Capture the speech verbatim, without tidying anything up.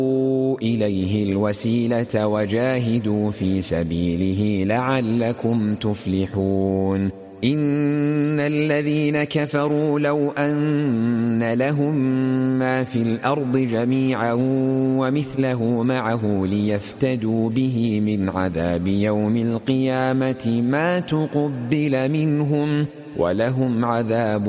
إليه الوسيلة وجاهدوا في سبيله لعلكم تفلحون إن الذين كفروا لو أن لهم ما في الأرض جميعا ومثله معه ليفتدوا به من عذاب يوم القيامة ما تقبل منهم ولهم عذاب